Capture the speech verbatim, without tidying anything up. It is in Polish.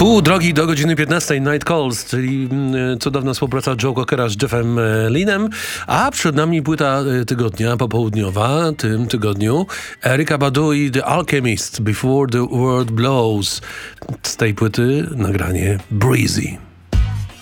Pół drogi do godziny piętnastej Night Calls, czyli mm, cudowna współpraca Joe Cockera z Jeffem e, Lynnem, a przed nami płyta e, tygodnia popołudniowa, tym tygodniu Erykah Badu i The Alchemist, Before the World Blows. Z tej płyty nagranie Breezy.